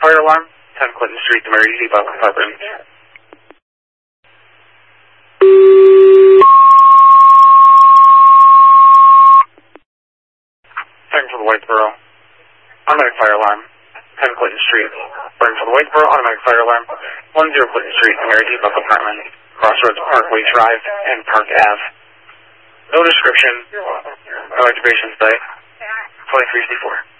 fire alarm, 10 Clinton Street, the Mary D. Buck Department. 10 for the Whitesboro. Automatic fire alarm, 10 Clinton Street. Burn for the Whitesboro, automatic fire alarm, 10 Clinton Street, the Mary D. Buck Apartment. Crossroads Parkway Drive and Park Ave. No description. No activation site. 2364.